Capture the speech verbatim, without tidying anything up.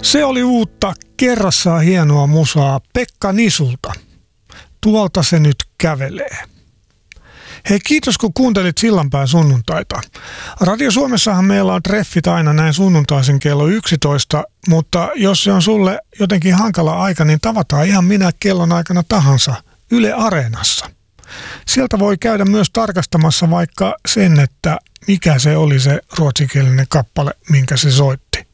Se oli uutta kerrassaan hienoa musaa Pekka Nisulta. Tuolta se nyt kävelee. Hei, kiitos kun kuuntelit Sillanpään sunnuntaita. Radio Suomessahan meillä on treffit aina näin sunnuntaisin kello yksitoista, mutta jos se on sulle jotenkin hankala aika, niin tavataan ihan minä kellon aikana tahansa Yle Areenassa. Sieltä voi käydä myös tarkastamassa vaikka sen, että mikä se oli se ruotsinkielinen kappale, minkä se soitti.